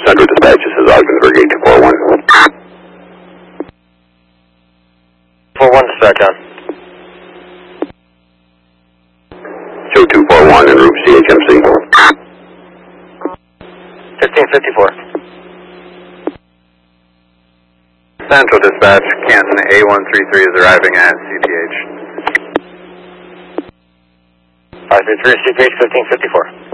Central Dispatch, this is Ogdensburg 8241. 41 dispatch on. Show 241 en route CHMC. 1554. Central Dispatch, Canton A133 is arriving at CPH. 533 CPH 1554.